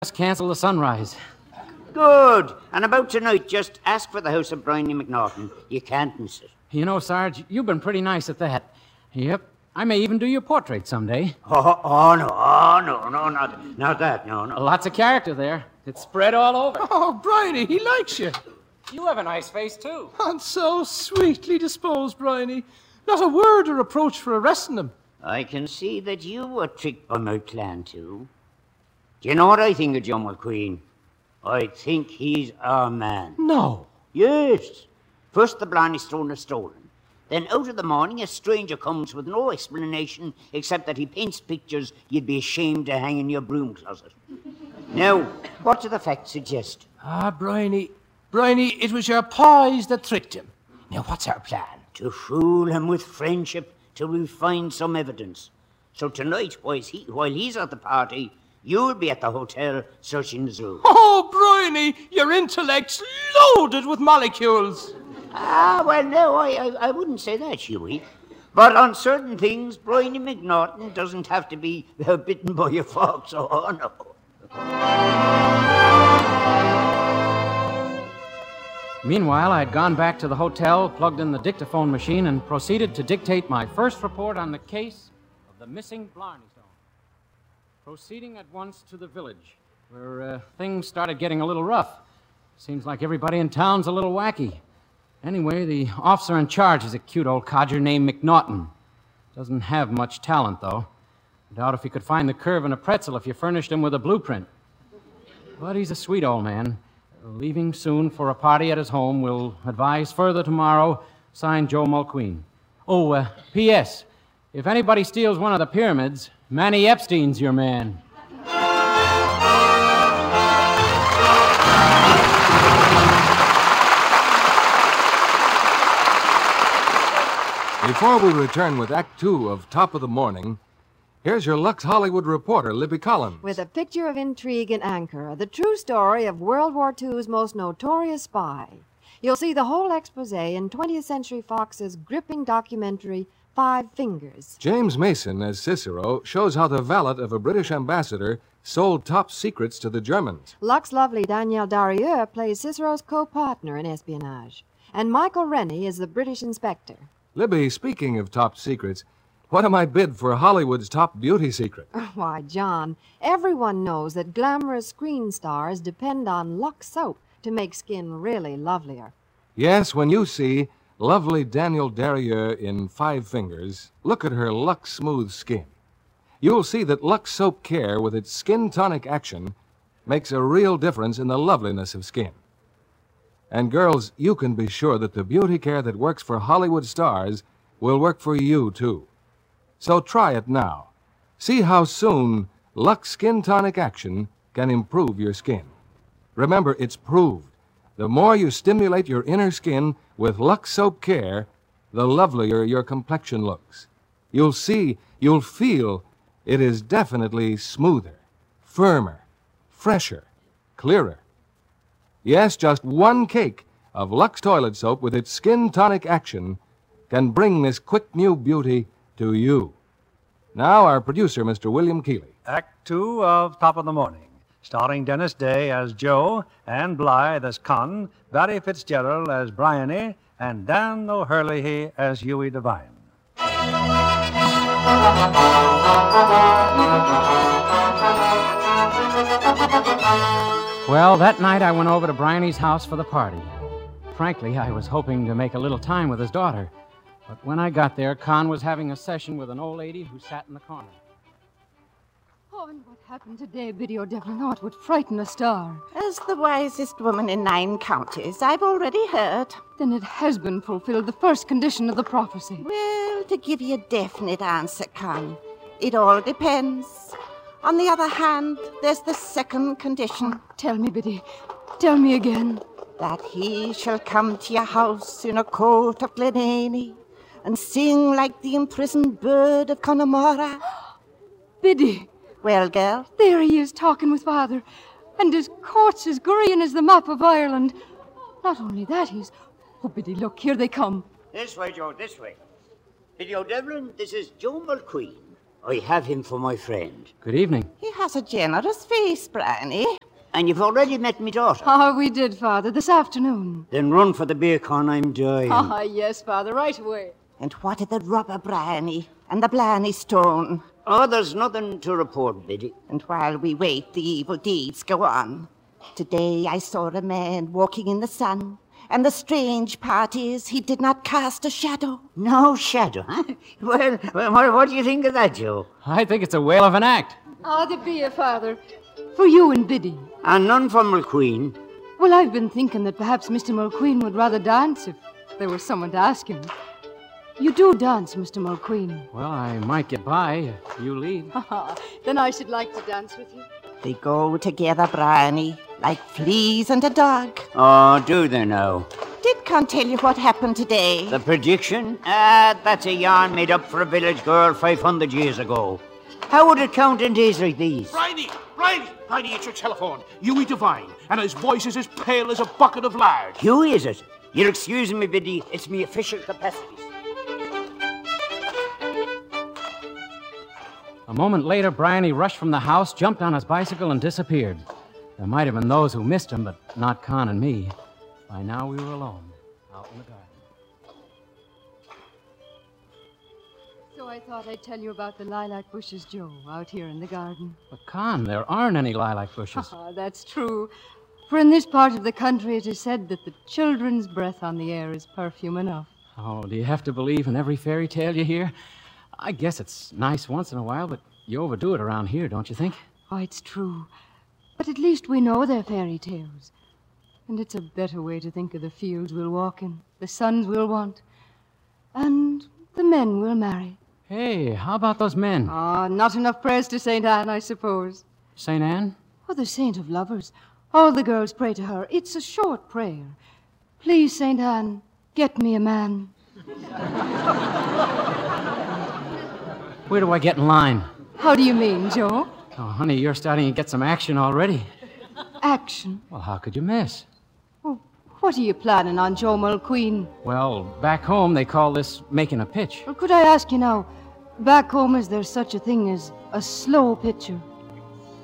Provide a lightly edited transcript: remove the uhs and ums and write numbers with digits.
just cancel the sunrise. Good. And about tonight, just ask for the house of Bryony McNaughton. You can't miss it. You know, Sarge, you've been pretty nice at that. Yep. I may even do your portrait someday. Oh, no, not that, no. Lots of character there. It's spread all over. Oh, Bryony, he likes you. You have a nice face, too. And so sweetly disposed, Bryony. Not a word or reproach for arresting him. I can see that you were tricked by my plan, too. Do you know what I think of John McQueen? I think he's our man. No. Yes. First the Blarney Stone is stolen. Then out of the morning a stranger comes with no explanation except that he paints pictures you'd be ashamed to hang in your broom closet. Now, what do the facts suggest? Bryony, it was your pies that tricked him. Now, what's our plan? To fool him with friendship till we find some evidence. So tonight, while he's at the party, you'll be at the hotel searching the zoo. Oh, Bryony, your intellect's loaded with molecules. Well, no, I wouldn't say that, Huey. But on certain things, Bryony McNaughton doesn't have to be bitten by a fox, oh no. Meanwhile, I'd gone back to the hotel, plugged in the dictaphone machine, and proceeded to dictate my first report on the case of the missing Blarney Stone. Proceeding at once to the village, where things started getting a little rough. Seems like everybody in town's a little wacky. Anyway, the officer in charge is a cute old codger named McNaughton. Doesn't have much talent, though. I doubt if he could find the curve in a pretzel if you furnished him with a blueprint. But he's a sweet old man. Leaving soon for a party at his home. Will advise further tomorrow. Signed, Joe Mulqueen. Oh, P.S. If anybody steals one of the pyramids, Manny Epstein's your man. Before we return with Act Two of Top of the Morning, here's your Lux Hollywood reporter, Libby Collins. With a picture of intrigue in Ankara, the true story of World War II's most notorious spy. You'll see the whole expose in 20th Century Fox's gripping documentary, 5 Fingers. James Mason, as Cicero, shows how the valet of a British ambassador sold top secrets to the Germans. Lux lovely Danielle Darrieux plays Cicero's co-partner in espionage. And Michael Rennie is the British inspector. Libby, speaking of top secrets, what am I bid for Hollywood's top beauty secret? Why, John, everyone knows that glamorous screen stars depend on Lux soap to make skin really lovelier. Yes, when you see lovely Danielle Darrieux in 5 Fingers, look at her Lux Smooth skin. You'll see that Lux Soap Care, with its skin tonic action, makes a real difference in the loveliness of skin. And girls, you can be sure that the beauty care that works for Hollywood stars will work for you, too. So try it now. See how soon Lux Skin Tonic Action can improve your skin. Remember, it's proved. The more you stimulate your inner skin with Lux Soap Care, the lovelier your complexion looks. You'll see, you'll feel it is definitely smoother, firmer, fresher, clearer. Yes, just 1 cake of Lux Toilet Soap with its skin tonic action can bring this quick new beauty to you. Now, our producer, Mr. William Keeley. Act 2 of Top of the Morning, starring Dennis Day as Joe, Ann Blythe as Con, Barry Fitzgerald as Bryony, and Dan O'Herlihy as Huey Devine. Well, that night I went over to Bryony's house for the party. Frankly, I was hoping to make a little time with his daughter. But when I got there, Con was having a session with an old lady who sat in the corner. Oh, and what happened today, Biddy O'Devlin, oh, it would frighten a star. As the wisest woman in 9 counties, I've already heard. Then it has been fulfilled, the first condition of the prophecy. Well, to give you a definite answer, Con, it all depends. On the other hand, there's the second condition. Oh, tell me, Biddy. Tell me again. That he shall come to your house in a coat of Glenaney and sing like the imprisoned bird of Connemara. Biddy. Well, girl? There he is talking with Father. And his coat's as green as the map of Ireland. Not only that, he's... Oh, Biddy, look, here they come. This way, Joe, this way. Biddy O'Devlin, this is Joe Mulqueen. I have him for my friend. Good evening. He has a generous face, Bryony. And you've already met me daughter. Oh, we did, Father, this afternoon. Then run for the bacon, I'm dying. Ah, yes, Father, right away. And what of the rubber, Bryony, and the Blarney Stone? Oh, there's nothing to report, Biddy. And while we wait, the evil deeds go on. Today I saw a man walking in the sun, and the strange part is he did not cast a shadow. No shadow, huh? Well, what do you think of that, Joe? I think it's a whale of an act. Ah, there be a Father. For you and Biddy. And none for Mulqueen. Well, I've been thinking that perhaps Mr. Mulqueen would rather dance if there was someone to ask him. You do dance, Mr. Mulqueen. Well, I might get by if you lead. Then I should like to dance with you. They go together, Bryony, like fleas and a dog. Oh, do they now? Did Con tell you what happened today? The prediction? That's a yarn made up for a village girl 500 years ago. How would it count in days like these? Bryony, it's your telephone. Hughie Devine, and his voice is as pale as a bucket of lard. Hughie, is it? You're excusing me, Biddy. It's me official capacities. A moment later, Bryony rushed from the house, jumped on his bicycle, and disappeared. There might have been those who missed him, but not Con and me. By now, we were alone, out in the garden. So I thought I'd tell you about the lilac bushes, Joe, out here in the garden. But, Con, there aren't any lilac bushes. Ah, that's true. For in this part of the country, it is said that the children's breath on the air is perfume enough. Oh, do you have to believe in every fairy tale you hear? I guess it's nice once in a while, but you overdo it around here, don't you think? Oh, it's true. But at least we know they're fairy tales. And it's a better way to think of the fields we'll walk in, the sons we'll want, and the men we'll marry. Hey, how about those men? Ah, not enough prayers to St. Anne, I suppose. St. Anne? Oh, the saint of lovers. All the girls pray to her. It's a short prayer. Please, St. Anne, get me a man. Where do I get in line? How do you mean, Joe? Oh, honey, you're starting to get some action already. Action? Well, how could you miss? Oh, what are you planning on, Joe Mulqueen? Well, back home, they call this making a pitch. Well, could I ask you now, back home, is there such a thing as a slow pitcher?